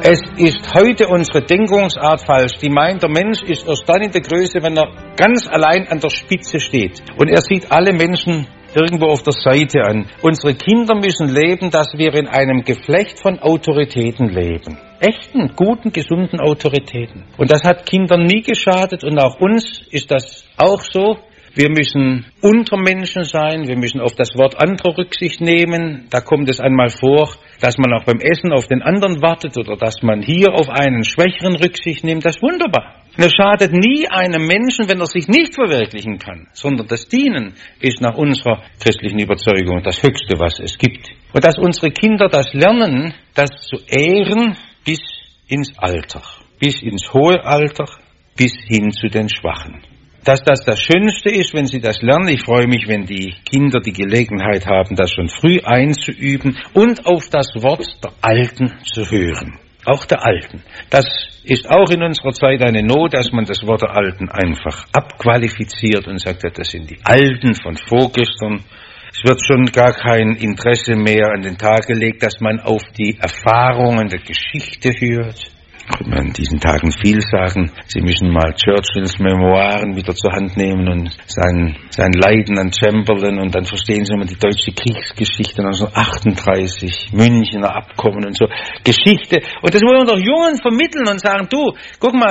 Es ist heute unsere Denkungsart falsch. Die meint, der Mensch ist erst dann in der Größe, wenn er ganz allein an der Spitze steht. Und er sieht alle Menschen irgendwo auf der Seite an. Unsere Kinder müssen leben, dass wir in einem Geflecht von Autoritäten leben. Echten, guten, gesunden Autoritäten. Und das hat Kindern nie geschadet und auch uns ist das auch so. Wir müssen Untermenschen sein, wir müssen auf das Wort anderer Rücksicht nehmen. Da kommt es einmal vor, dass man auch beim Essen auf den anderen wartet oder dass man hier auf einen Schwächeren Rücksicht nimmt. Das ist wunderbar. Es schadet nie einem Menschen, wenn er sich nicht verwirklichen kann, sondern das Dienen ist nach unserer christlichen Überzeugung das Höchste, was es gibt. Und dass unsere Kinder das lernen, das zu ehren bis ins Alter, bis ins hohe Alter, bis hin zu den Schwachen. Dass das Schönste ist, wenn sie das lernen. Ich freue mich, wenn die Kinder die Gelegenheit haben, das schon früh einzuüben und auf das Wort der Alten zu hören. Auch der Alten. Das ist auch in unserer Zeit eine Not, dass man das Wort der Alten einfach abqualifiziert und sagt, das sind die Alten von vorgestern. Es wird schon gar kein Interesse mehr an den Tag gelegt, dass man auf die Erfahrungen der Geschichte hört. Könnte man in diesen Tagen viel sagen. Sie müssen mal Churchills Memoiren wieder zur Hand nehmen und sein Leiden an Chamberlain und dann verstehen Sie immer die deutsche Kriegsgeschichte 1938, Münchner Abkommen und so. Geschichte. Und das wollen wir doch Jungen vermitteln und sagen, du, guck mal,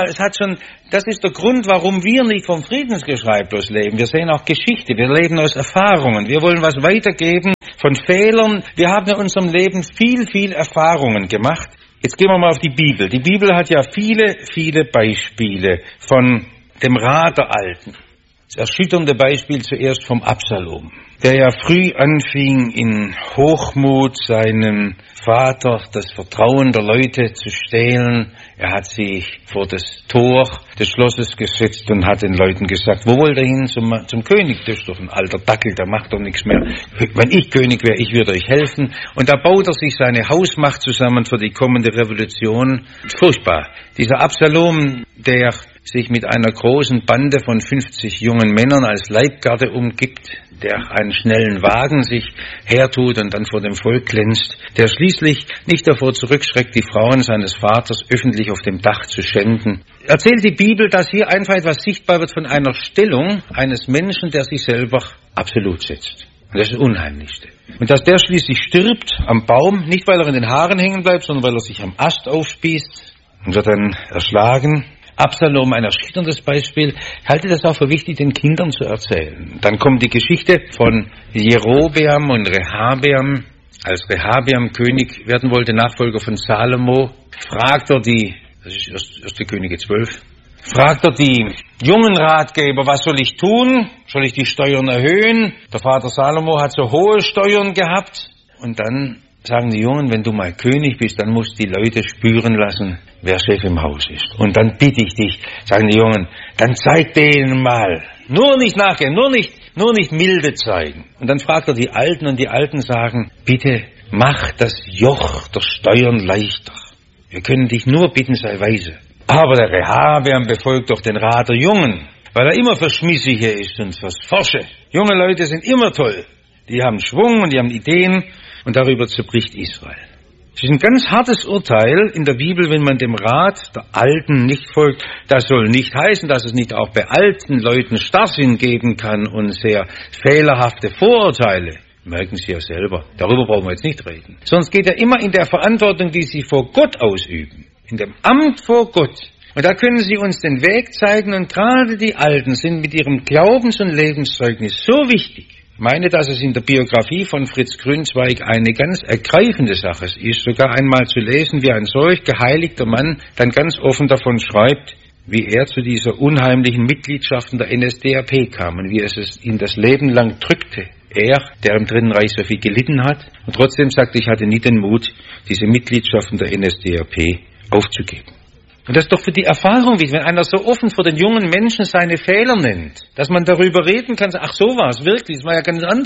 das ist der Grund, warum wir nicht vom Friedensgeschrei bloß leben. Wir sehen auch Geschichte, wir leben aus Erfahrungen. Wir wollen was weitergeben von Fehlern. Wir haben in unserem Leben viel Erfahrungen gemacht. Jetzt gehen wir mal auf die Bibel. Die Bibel hat ja viele Beispiele von dem Rat der Alten. Das erschütternde Beispiel zuerst vom Absalom, der ja früh anfing, in Hochmut seinem Vater das Vertrauen der Leute zu stehlen. Er hat sich vor das Tor des Schlosses gesetzt und hat den Leuten gesagt, wo wollt ihr hin? Zum König? Das ist doch ein alter Dackel, der macht doch nichts mehr. Wenn ich König wäre, ich würde euch helfen. Und da baut er sich seine Hausmacht zusammen für die kommende Revolution. Furchtbar. Dieser Absalom, der sich mit einer großen Bande von 50 jungen Männern als Leibgarde umgibt, der einen schnellen Wagen sich hertut und dann vor dem Volk glänzt, der schließlich nicht davor zurückschreckt, die Frauen seines Vaters öffentlich auf dem Dach zu schänden. Erzählt die Bibel, dass hier einfach etwas sichtbar wird von einer Stellung eines Menschen, der sich selber absolut setzt. Und das ist das Unheimlichste. Und dass der schließlich stirbt am Baum, nicht weil er in den Haaren hängen bleibt, sondern weil er sich am Ast aufspießt und wird dann erschlagen. Absalom, ein erschütterndes Beispiel. Ich halte das auch für wichtig, den Kindern zu erzählen. Dann kommt die Geschichte von Jerobeam und Rehabeam. Als Rehabeam König werden wollte, Nachfolger von Salomo, fragt er das ist 1. Könige 12, fragt er die jungen Ratgeber, was soll ich tun? Soll ich die Steuern erhöhen? Der Vater Salomo hat so hohe Steuern gehabt. Und dann sagen die Jungen, wenn du mal König bist, dann musst du die Leute spüren lassen, wer Chef im Haus ist. Und dann bitte ich dich, sagen die Jungen, dann zeig denen mal. Nur nicht nachgehen, nur nicht milde zeigen. Und dann fragt er die Alten und die Alten sagen, bitte mach das Joch der Steuern leichter. Wir können dich nur bitten, sei weise. Aber der Rehabeam befolgt doch den Rat der Jungen, weil er immer fürs Schmissige ist und fürs Forsche. Junge Leute sind immer toll. Die haben Schwung und die haben Ideen und darüber zerbricht Israel. Es ist ein ganz hartes Urteil in der Bibel, wenn man dem Rat der Alten nicht folgt. Das soll nicht heißen, dass es nicht auch bei alten Leuten Starrsinn geben kann und sehr fehlerhafte Vorurteile. Merken Sie ja selber. Darüber brauchen wir jetzt nicht reden. Sonst geht er immer in der Verantwortung, die Sie vor Gott ausüben. In dem Amt vor Gott. Und da können Sie uns den Weg zeigen. Und gerade die Alten sind mit ihrem Glaubens- und Lebenszeugnis so wichtig. Ich meine, dass es in der Biografie von Fritz Grünzweig eine ganz ergreifende Sache ist, sogar einmal zu lesen, wie ein solch geheiligter Mann dann ganz offen davon schreibt, wie er zu dieser unheimlichen Mitgliedschaft in der NSDAP kam und wie es ihn das Leben lang drückte. Er, der im Dritten Reich so viel gelitten hat und trotzdem sagte, ich hatte nie den Mut, diese Mitgliedschaft in der NSDAP aufzugeben. Und das ist doch für die Erfahrung wichtig, wenn einer so offen vor den jungen Menschen seine Fehler nennt, dass man darüber reden kann, ach so war es wirklich, es war ja ganz anders.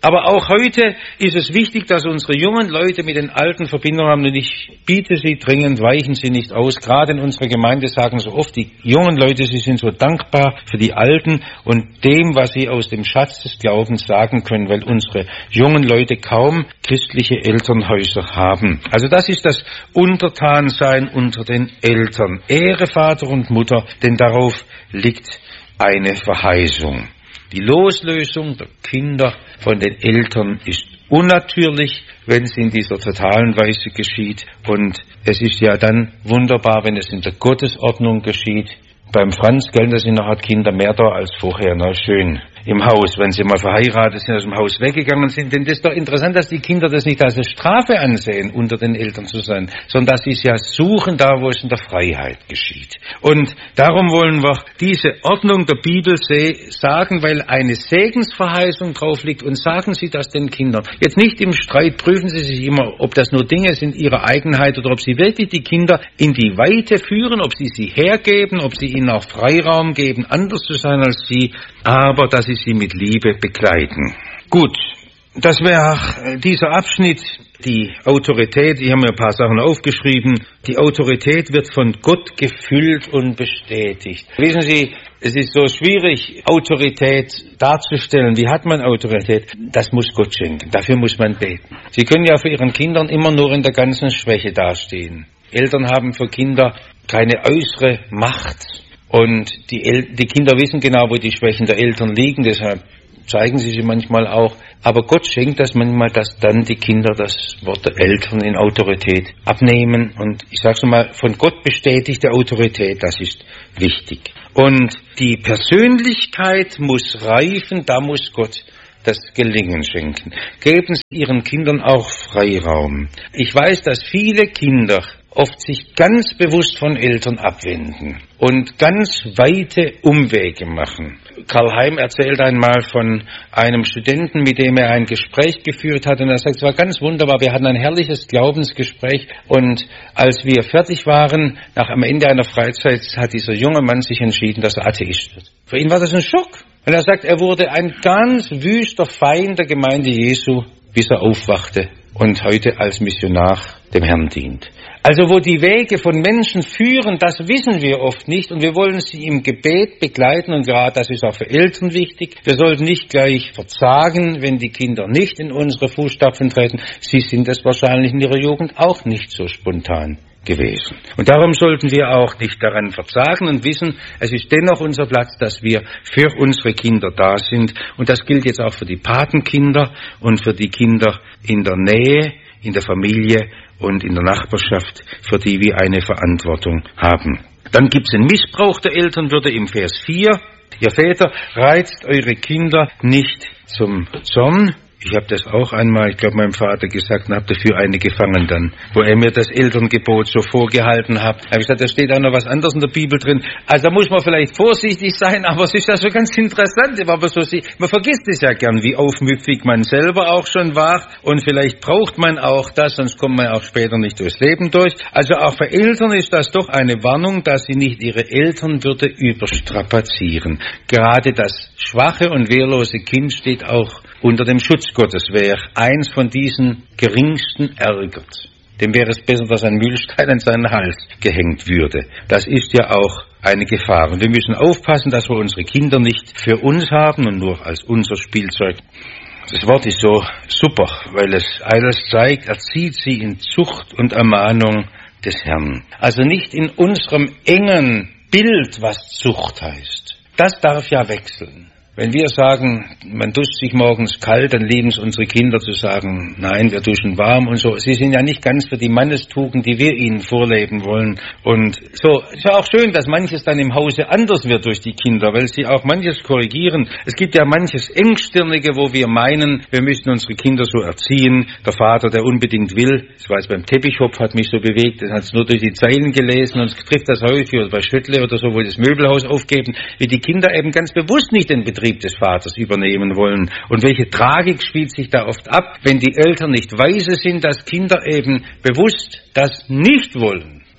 Aber auch heute ist es wichtig, dass unsere jungen Leute mit den Alten Verbindung haben. Und ich biete Sie dringend, weichen Sie nicht aus. Gerade in unserer Gemeinde sagen so oft die jungen Leute, sie sind so dankbar für die Alten und dem, was sie aus dem Schatz des Glaubens sagen können, weil unsere jungen Leute kaum christliche Elternhäuser haben. Also das ist das Untertansein unter den Eltern. Ehre Vater und Mutter, denn darauf liegt eine Verheißung. Die Loslösung der Kinder von den Eltern ist unnatürlich, wenn es in dieser totalen Weise geschieht. Und es ist ja dann wunderbar, wenn es in der Gottesordnung geschieht. Beim Franz, gell, da sind noch Kinder mehr da als vorher. Na schön. Im Haus, wenn sie mal verheiratet sind, aus dem Haus weggegangen sind. Denn das ist doch interessant, dass die Kinder das nicht als eine Strafe ansehen, unter den Eltern zu sein, sondern dass sie es ja suchen, da wo es in der Freiheit geschieht. Und darum wollen wir diese Ordnung der Bibel sagen, weil eine Segensverheißung drauf liegt, und sagen Sie das den Kindern. Jetzt nicht im Streit, prüfen Sie sich immer, ob das nur Dinge sind ihrer Eigenheit oder ob Sie wirklich die Kinder in die Weite führen, ob Sie sie hergeben, ob Sie ihnen auch Freiraum geben, anders zu sein als Sie, aber dass Sie sie mit Liebe begleiten. Gut, das wäre dieser Abschnitt, die Autorität. Ich habe mir ein paar Sachen aufgeschrieben. Die Autorität wird von Gott gefüllt und bestätigt. Wissen Sie, es ist so schwierig, Autorität darzustellen. Wie hat man Autorität? Das muss Gott schenken. Dafür muss man beten. Sie können ja für Ihren Kindern immer nur in der ganzen Schwäche dastehen. Eltern haben für Kinder keine äußere Macht. Und die Kinder wissen genau, wo die Schwächen der Eltern liegen, deshalb zeigen sie manchmal auch. Aber Gott schenkt das manchmal, dass dann die Kinder das Wort der Eltern in Autorität abnehmen. Und ich sage es mal, von Gott bestätigte Autorität, das ist wichtig. Und die Persönlichkeit muss reifen, da muss Gott das Gelingen schenken. Geben Sie Ihren Kindern auch Freiraum. Ich weiß, dass viele Kinder oft sich ganz bewusst von Eltern abwenden und ganz weite Umwege machen. Karl Heim erzählt einmal von einem Studenten, mit dem er ein Gespräch geführt hat, und er sagt, es war ganz wunderbar, wir hatten ein herrliches Glaubensgespräch, und als wir fertig waren, am Ende einer Freizeit, hat dieser junge Mann sich entschieden, dass er Atheist wird. Für ihn war das ein Schock. Und er sagt, er wurde ein ganz wüster Feind der Gemeinde Jesu, bis er aufwachte und heute als Missionar dem Herrn dient. Also wo die Wege von Menschen führen, das wissen wir oft nicht, und wir wollen sie im Gebet begleiten, und gerade das ist auch für Eltern wichtig. Wir sollten nicht gleich verzagen, wenn die Kinder nicht in unsere Fußstapfen treten. Sie sind es wahrscheinlich in ihrer Jugend auch nicht so spontan gewesen. Und darum sollten wir auch nicht daran verzagen und wissen, es ist dennoch unser Platz, dass wir für unsere Kinder da sind. Und das gilt jetzt auch für die Patenkinder und für die Kinder in der Nähe, in der Familie und in der Nachbarschaft, für die wir eine Verantwortung haben. Dann gibt es den Missbrauch der Elternwürde im Vers 4. Ihr Väter, reizt eure Kinder nicht zum Zorn. Ich habe das auch einmal, ich glaube, meinem Vater gesagt und habe dafür eine gefangen dann, wo er mir das Elterngebot so vorgehalten hat. Da habe ich gesagt, da steht auch noch was anderes in der Bibel drin. Also da muss man vielleicht vorsichtig sein, aber es ist ja so ganz interessant. Aber man vergisst es ja gern, wie aufmüpfig man selber auch schon war, und vielleicht braucht man auch das, sonst kommt man auch später nicht durchs Leben durch. Also auch für Eltern ist das doch eine Warnung, dass sie nicht ihre Elternwürde überstrapazieren. Gerade das schwache und wehrlose Kind steht auch unter dem Schutz Gottes. Wer eins von diesen Geringsten ärgert, dem wäre es besser, dass ein Mühlstein an seinen Hals gehängt würde. Das ist ja auch eine Gefahr. Und wir müssen aufpassen, dass wir unsere Kinder nicht für uns haben und nur als unser Spielzeug. Das Wort ist so super, weil es alles zeigt, erzieht sie in Zucht und Ermahnung des Herrn. Also nicht in unserem engen Bild, was Zucht heißt. Das darf ja wechseln. Wenn wir sagen, man duscht sich morgens kalt, dann lieben es unsere Kinder zu sagen, nein, wir duschen warm und so. Sie sind ja nicht ganz für die Mannestugend, die wir ihnen vorleben wollen. Und so ist ja auch schön, dass manches dann im Hause anders wird durch die Kinder, weil sie auch manches korrigieren. Es gibt ja manches Engstirnige, wo wir meinen, wir müssen unsere Kinder so erziehen. Der Vater, der unbedingt will, das war jetzt beim Teppichhopf, hat mich so bewegt, das hat es nur durch die Zeilen gelesen, und es trifft das häufig, oder bei Schöttle oder so, wo das Möbelhaus aufgeben, wie die Kinder eben ganz bewusst nicht den Betrieb des Vaters übernehmen wollen. Und welche Tragik spielt sich da oft ab, wenn die Eltern nicht weise sind, dass Kinder eben bewusst das nicht wollen.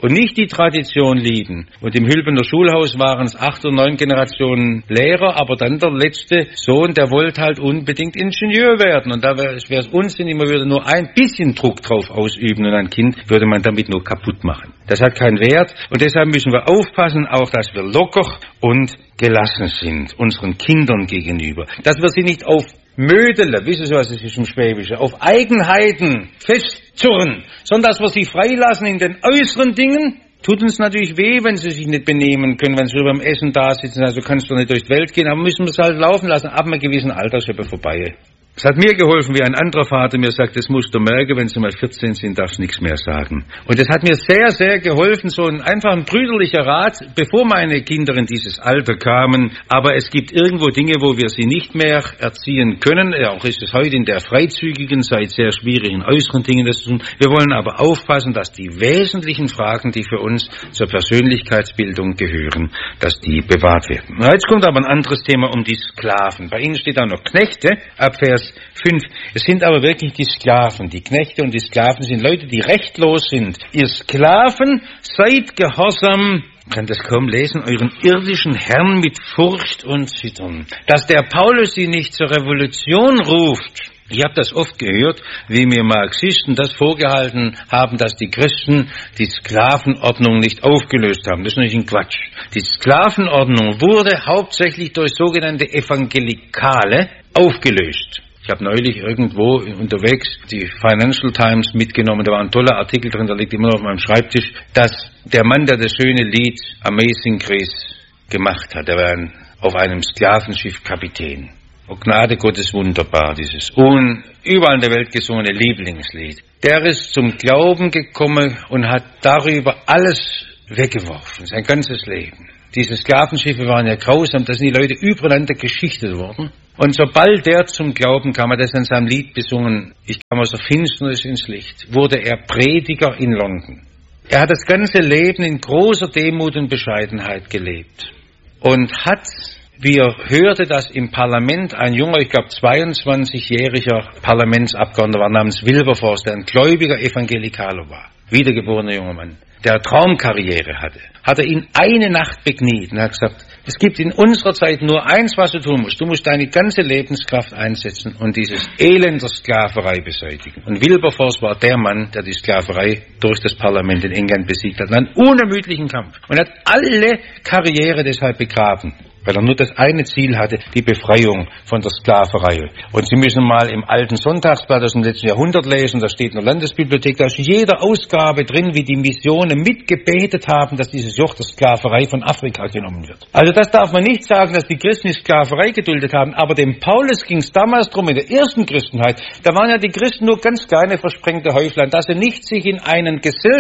und nicht die Tradition lieben. Und im Hülbener Schulhaus waren es 8 oder 9 Generationen Lehrer, aber dann der letzte Sohn, der wollte halt unbedingt Ingenieur werden. Und da wäre es unsinnig, man würde nur ein bisschen Druck drauf ausüben und ein Kind würde man damit nur kaputt machen. Das hat keinen Wert und deshalb müssen wir aufpassen, auch dass wir locker und gelassen sind unseren Kindern gegenüber. Dass wir sie nicht auf Mödele, wissen Sie, was es ist im Schwäbischen, auf Eigenheiten festzurren, sondern dass wir sie freilassen in den äußeren Dingen. Tut uns natürlich weh, wenn sie sich nicht benehmen können, wenn sie beim Essen da sitzen, also kannst du nicht durch die Welt gehen, aber müssen wir es halt laufen lassen, ab einem gewissen Alter ist es vorbei. Es hat mir geholfen, wie ein anderer Vater mir sagt, das musst du merken, wenn sie mal 14 sind, darfst du nichts mehr sagen. Und das hat mir sehr, sehr geholfen, so einfach ein brüderlicher Rat, bevor meine Kinder in dieses Alter kamen. Aber es gibt irgendwo Dinge, wo wir sie nicht mehr erziehen können. Auch ist es heute in der freizügigen Zeit sehr schwierig, in äußeren Dingen das zu tun. Wir wollen aber aufpassen, dass die wesentlichen Fragen, die für uns zur Persönlichkeitsbildung gehören, dass die bewahrt werden. Und jetzt kommt aber ein anderes Thema um die Sklaven. Bei Ihnen steht da noch Knechte, ab Vers 5. Es sind aber wirklich die Sklaven. Die Knechte und die Sklaven sind Leute, die rechtlos sind. Ihr Sklaven, seid gehorsam, ich kann das kaum lesen, euren irdischen Herrn mit Furcht und Zittern. Dass der Paulus sie nicht zur Revolution ruft. Ich habe das oft gehört, wie mir Marxisten das vorgehalten haben, dass die Christen die Sklavenordnung nicht aufgelöst haben. Das ist natürlich ein Quatsch. Die Sklavenordnung wurde hauptsächlich durch sogenannte Evangelikale aufgelöst. Ich habe neulich irgendwo unterwegs die Financial Times mitgenommen, da war ein toller Artikel drin, der liegt immer noch auf meinem Schreibtisch, dass der Mann, der das schöne Lied Amazing Grace gemacht hat, der war auf einem Sklavenschiff Kapitän. Oh Gnade Gottes wunderbar, dieses überall in der Welt gesungene Lieblingslied. Der ist zum Glauben gekommen und hat darüber alles weggeworfen, sein ganzes Leben. Diese Sklavenschiffe waren ja grausam, da sind die Leute übereinander geschichtet worden. Und sobald der zum Glauben kam, hat er in seinem Lied besungen, ich kam aus der Finsternis ins Licht, wurde er Prediger in London. Er hat das ganze Leben in großer Demut und Bescheidenheit gelebt und hat, wie er hörte, dass im Parlament ein junger, ich glaube 22-jähriger Parlamentsabgeordneter war namens Wilberforce, der ein gläubiger Evangelikaler war, wiedergeborener junger Mann, der Traumkarriere hatte, hat er ihn eine Nacht bekniet und hat gesagt, es gibt in unserer Zeit nur eins, was du tun musst. Du musst deine ganze Lebenskraft einsetzen und dieses Elend der Sklaverei beseitigen. Und Wilberforce war der Mann, der die Sklaverei durch das Parlament in England besiegt hat. Einen unermüdlichen Kampf. Und hat alle Karriere deshalb begraben, weil er nur das eine Ziel hatte, die Befreiung von der Sklaverei. Und Sie müssen mal im alten Sonntagsblatt aus dem letzten Jahrhundert lesen, da steht in der Landesbibliothek, da ist jede Ausgabe drin, wie die Missionen mitgebetet haben, dass dieses Joch der Sklaverei von Afrika genommen wird. Also das darf man nicht sagen, dass die Christen die Sklaverei geduldet haben, aber dem Paulus ging es damals drum, in der ersten Christenheit, da waren ja die Christen nur ganz kleine versprengte Häuflein, dass sie nicht sich in einen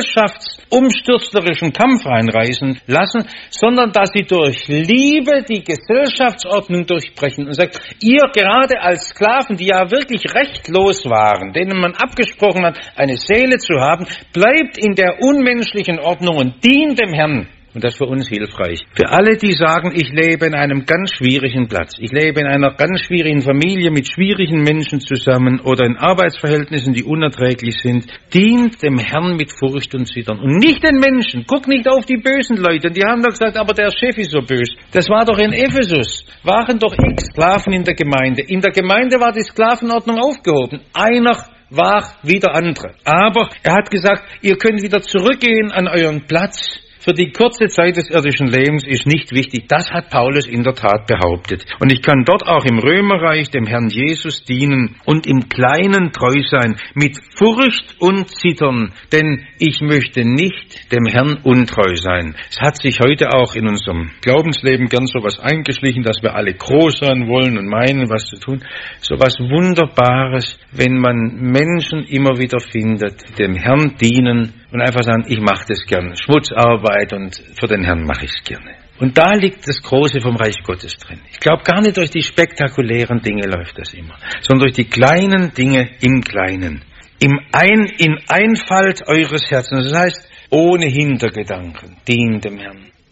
gesellschaftsumstürzlerischen Kampf reinreißen lassen, sondern dass sie durch Liebe die Gesellschaftsordnung durchbrechen und sagt, ihr gerade als Sklaven, die ja wirklich rechtlos waren, denen man abgesprochen hat, eine Seele zu haben, bleibt in der unmenschlichen Ordnung und dient dem Herrn. Und das ist für uns hilfreich. Für alle, die sagen, ich lebe in einem ganz schwierigen Platz, ich lebe in einer ganz schwierigen Familie mit schwierigen Menschen zusammen oder in Arbeitsverhältnissen, die unerträglich sind, dient dem Herrn mit Furcht und Zittern. Und nicht den Menschen. Guck nicht auf die bösen Leute. Die haben doch gesagt, aber der Chef ist so böse. Das war doch in Ephesus. Waren doch Sklaven in der Gemeinde. In der Gemeinde war die Sklavenordnung aufgehoben. Einer war wie der andere. Aber er hat gesagt, ihr könnt wieder zurückgehen an euren Platz. Für die kurze Zeit des irdischen Lebens ist nicht wichtig. Das hat Paulus in der Tat behauptet. Und ich kann dort auch im Römerreich dem Herrn Jesus dienen und im Kleinen treu sein, mit Furcht und Zittern, denn ich möchte nicht dem Herrn untreu sein. Es hat sich heute auch in unserem Glaubensleben gern so was eingeschlichen, dass wir alle groß sein wollen und meinen, was zu tun. So was Wunderbares, wenn man Menschen immer wieder findet, dem Herrn dienen und einfach sagen, ich mache das gern. Schmutzarbeit und für den Herrn mache ich es gerne. Und da liegt das Große vom Reich Gottes drin. Ich glaube gar nicht durch die spektakulären Dinge läuft das immer, sondern durch die kleinen Dinge im Kleinen. In Einfalt eures Herzens. Das heißt, ohne Hintergedanken, dient dem Herrn.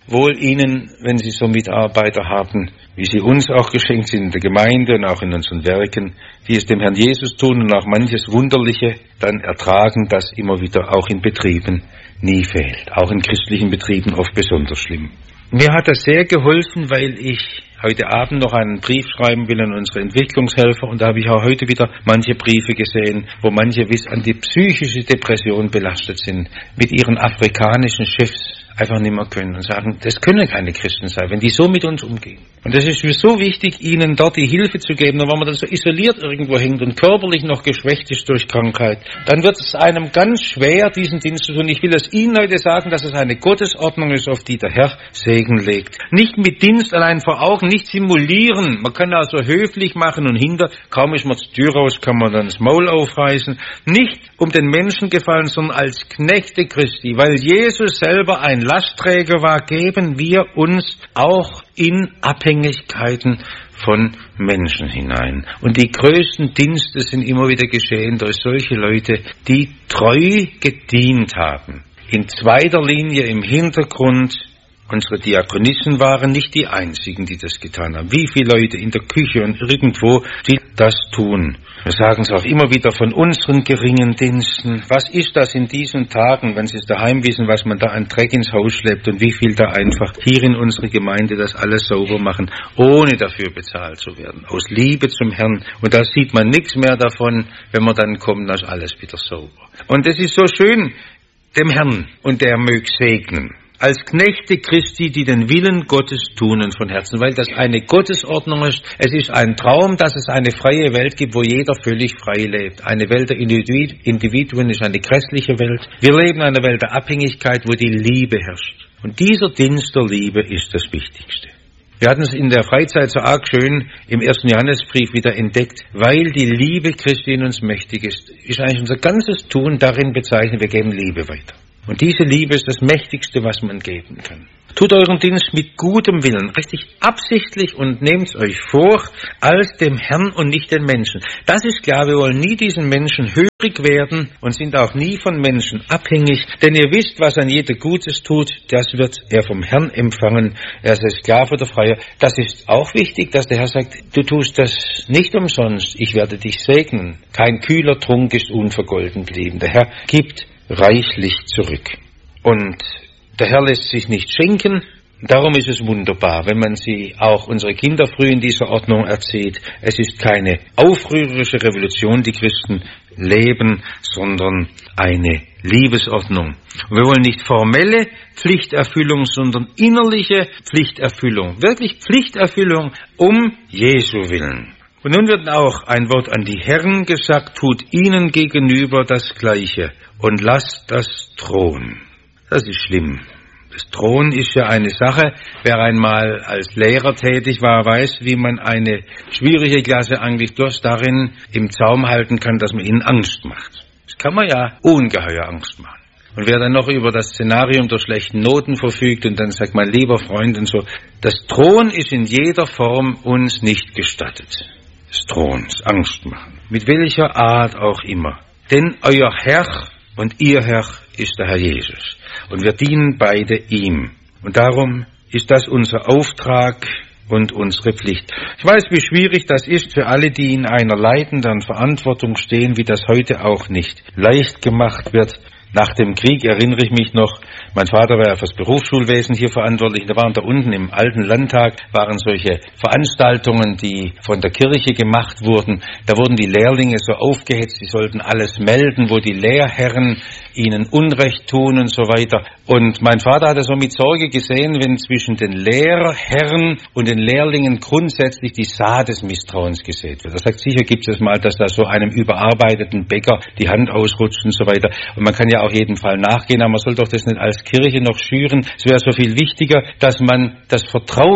Wohl ihnen, wenn sie so Mitarbeiter haben, wie sie uns auch geschenkt sind in der Gemeinde und auch in unseren Werken, die es dem Herrn Jesus tun und auch manches Wunderliche dann ertragen, das immer wieder auch in Betrieben nie fehlt. Auch in christlichen Betrieben oft besonders schlimm. Mir hat das sehr geholfen, weil ich heute Abend noch einen Brief schreiben will an unsere Entwicklungshelfer, und da habe ich auch heute wieder manche Briefe gesehen, wo manche bis an die psychische Depression belastet sind, mit ihren afrikanischen Chefs einfach nicht mehr können und sagen, das können keine Christen sein, wenn die so mit uns umgehen. Und das ist mir so wichtig, ihnen dort die Hilfe zu geben. Und wenn man dann so isoliert irgendwo hängt und körperlich noch geschwächt ist durch Krankheit, dann wird es einem ganz schwer, diesen Dienst zu tun. Ich will es Ihnen heute sagen, dass es eine Gottesordnung ist, auf die der Herr Segen legt. Nicht mit Dienst allein vor Augen, nicht simulieren. Man kann also höflich machen und kaum ist man zur Tür raus, kann man dann das Maul aufreißen. Nicht um den Menschen gefallen, sondern als Knechte Christi. Weil Jesus selber ein Lastträger war, geben wir uns auch in Abhängigkeiten von Menschen hinein. Und die größten Dienste sind immer wieder geschehen durch solche Leute, die treu gedient haben. In zweiter Linie im Hintergrund. Unsere Diakonissen waren nicht die einzigen, die das getan haben. Wie viele Leute in der Küche und irgendwo, die das tun. Wir sagen es auch immer wieder von unseren geringen Diensten. Was ist das in diesen Tagen, wenn Sie es daheim wissen, was man da an Dreck ins Haus schleppt und wie viel da einfach hier in unserer Gemeinde das alles sauber machen, ohne dafür bezahlt zu werden. Aus Liebe zum Herrn. Und da sieht man nichts mehr davon, wenn man dann kommt, dann ist alles wieder sauber. Und es ist so schön, dem Herrn, und der mög segnen. Als Knechte Christi, die den Willen Gottes tun von Herzen, weil das eine Gottesordnung ist. Es ist ein Traum, dass es eine freie Welt gibt, wo jeder völlig frei lebt. Eine Welt der Individuen ist eine grässliche Welt. Wir leben in einer Welt der Abhängigkeit, wo die Liebe herrscht. Und dieser Dienst der Liebe ist das Wichtigste. Wir hatten es in der Freizeit so arg schön im 1. Johannesbrief wieder entdeckt, weil die Liebe Christi in uns mächtig ist eigentlich unser ganzes Tun darin bezeichnet, wir geben Liebe weiter. Und diese Liebe ist das Mächtigste, was man geben kann. Tut euren Dienst mit gutem Willen, richtig absichtlich, und nehmt euch vor, als dem Herrn und nicht den Menschen. Das ist klar, wir wollen nie diesen Menschen hörig werden und sind auch nie von Menschen abhängig, denn ihr wisst, was an jeder Gutes tut, das wird er vom Herrn empfangen. Er ist Sklave oder Freier. Das ist auch wichtig, dass der Herr sagt, du tust das nicht umsonst, ich werde dich segnen. Kein kühler Trunk ist unvergolden geblieben. Der Herr gibt reichlich zurück. Und der Herr lässt sich nicht schenken. Darum ist es wunderbar, wenn man sie auch unsere Kinder früh in dieser Ordnung erzieht. Es ist keine aufrührerische Revolution, die Christen leben, sondern eine Liebesordnung. Und wir wollen nicht formelle Pflichterfüllung, sondern innerliche Pflichterfüllung. Wirklich Pflichterfüllung um Jesu willen. Und nun wird auch ein Wort an die Herren gesagt, tut ihnen gegenüber das Gleiche und lasst das drohen. Das ist schlimm. Das Drohen ist ja eine Sache. Wer einmal als Lehrer tätig war, weiß, wie man eine schwierige Klasse eigentlich bloß darin im Zaum halten kann, dass man ihnen Angst macht. Das kann man ja ungeheuer Angst machen. Und wer dann noch über das Szenarium der schlechten Noten verfügt und dann sagt, mein lieber Freund und so, das Drohen ist in jeder Form uns nicht gestattet. Das Drohen, das Angstmachen. Mit welcher Art auch immer. Denn euer Herr und ihr Herr ist der Herr Jesus. Und wir dienen beide ihm. Und darum ist das unser Auftrag und unsere Pflicht. Ich weiß, wie schwierig das ist für alle, die in einer leitenden Verantwortung stehen, wie das heute auch nicht leicht gemacht wird. Nach dem Krieg erinnere ich mich noch, mein Vater war ja fürs Berufsschulwesen hier verantwortlich. Da waren da unten im alten Landtag, waren solche Veranstaltungen, die von der Kirche gemacht wurden. Da wurden die Lehrlinge so aufgehetzt, sie sollten alles melden, wo die Lehrherren ihnen Unrecht tun und so weiter. Und mein Vater hat es so mit Sorge gesehen, wenn zwischen den Lehrherren und den Lehrlingen grundsätzlich die Saat des Misstrauens gesät wird. Er sagt, sicher gibt es mal, dass da so einem überarbeiteten Bäcker die Hand ausrutscht und so weiter. Und man kann ja auf jeden Fall nachgehen, aber man soll doch das nicht als Kirche noch schüren. Es wäre so viel wichtiger, dass man das Vertrauen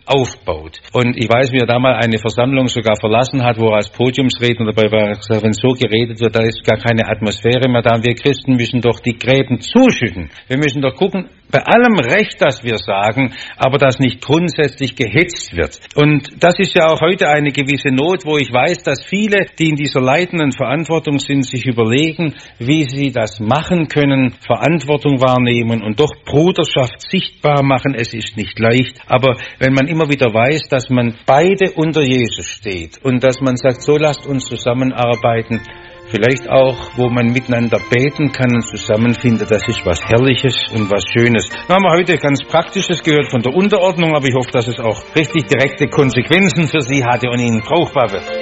aufbaut. Und ich weiß, wie er damals eine Versammlung sogar verlassen hat, wo er als Podiumsredner dabei war, gesagt, wenn so geredet wird, da ist gar keine Atmosphäre mehr da. Wir Christen müssen doch die Gräben zuschütten. Wir müssen doch gucken, bei allem Recht, das wir sagen, aber dass nicht grundsätzlich gehetzt wird. Und das ist ja auch heute eine gewisse Not, wo ich weiß, dass viele, die in dieser leitenden Verantwortung sind, sich überlegen, wie sie das machen können, Verantwortung wahrnehmen und doch Bruderschaft sichtbar machen. Es ist nicht leicht, aber wenn man immer wieder weiß, dass man beide unter Jesus steht und dass man sagt, so lasst uns zusammenarbeiten, vielleicht auch, wo man miteinander beten kann und zusammenfindet, das ist was Herrliches und was Schönes. Da haben wir heute ganz Praktisches gehört von der Unterordnung, aber ich hoffe, dass es auch richtig direkte Konsequenzen für Sie hatte und Ihnen brauchbar wird.